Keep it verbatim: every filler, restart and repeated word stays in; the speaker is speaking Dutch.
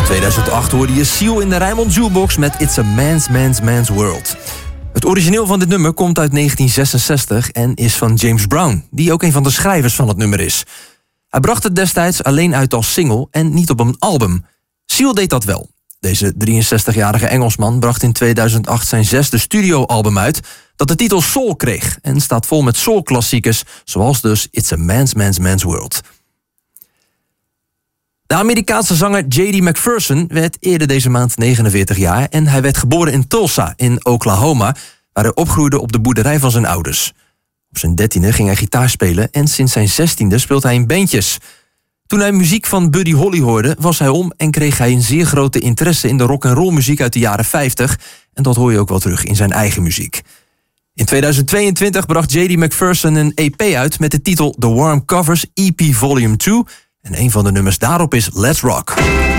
In tweeduizend acht hoorde je Seal in de Rijnmond Jukebox met It's a Man's Man's Man's World. Het origineel van dit nummer komt uit negentien zesenzestig en is van James Brown, die ook een van de schrijvers van het nummer is. Hij bracht het destijds alleen uit als single en niet op een album. Seal deed dat wel. Deze drieënzestigjarige Engelsman bracht in tweeduizend acht zijn zesde studioalbum uit, dat de titel Soul kreeg en staat vol met soulklassiekers, zoals dus It's a Man's Man's Man's World. De Amerikaanse zanger J D McPherson werd eerder deze maand negenenveertig jaar en hij werd geboren in Tulsa in Oklahoma, waar hij opgroeide op de boerderij van zijn ouders. Op zijn dertiende ging hij gitaar spelen en sinds zijn zestiende speelt hij in bandjes. Toen hij muziek van Buddy Holly hoorde, was hij om en kreeg hij een zeer grote interesse in de rock'n'roll muziek uit de jaren vijftig en dat hoor je ook wel terug in zijn eigen muziek. In tweeduizend tweeëntwintig bracht J D McPherson een E P uit met de titel The Warm Covers E P Volume twee en een van de nummers daarop is Let's Rock.